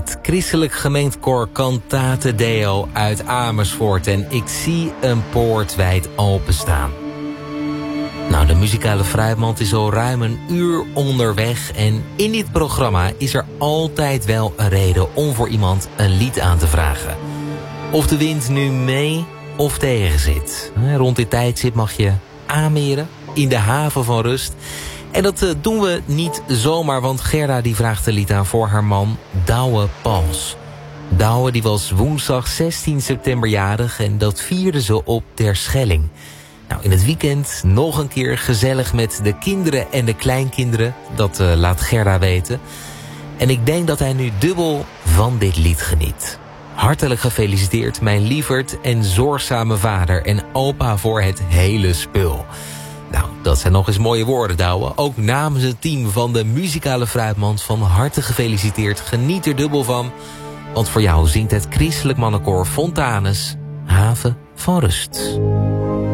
het christelijk gemengd koor Cantate Deo uit Amersfoort. En ik zie een poort wijd openstaan. Nou, de muzikale fruitmand is al ruim een uur onderweg. En in dit programma is er altijd wel een reden om voor iemand een lied aan te vragen. Of de wind nu mee of tegen zit. Rond dit tijdstip mag je aanmeren in de haven van Rust. En dat doen we niet zomaar, want Gerda die vraagt een lied aan voor haar man Douwe Pals. Douwe die was woensdag 16 september jarig en dat vierde ze op Terschelling. Nou, in het weekend nog een keer gezellig met de kinderen en de kleinkinderen. Dat laat Gerda weten. En ik denk dat hij nu dubbel van dit lied geniet. Hartelijk gefeliciteerd mijn lieverd en zorgzame vader en opa voor het hele spul. Nou, dat zijn nog eens mooie woorden, Douwe. Ook namens het team van de muzikale fruitmand van harte gefeliciteerd. Geniet er dubbel van, want voor jou zingt het christelijk mannenkoor Fontanus Haven van Rust.